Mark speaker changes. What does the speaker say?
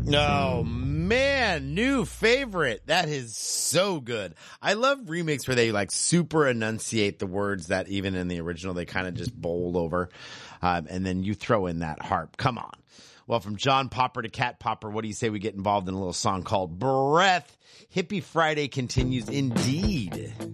Speaker 1: Oh, man. New favorite. That is so good. I love remakes where they like super enunciate the words that even in the original they kind of just bowl over. And then you throw in that harp. Come on. Well, from John Popper to Cat Popper, what do you say we get involved in a little song called Breath? Hippie Friday continues indeed.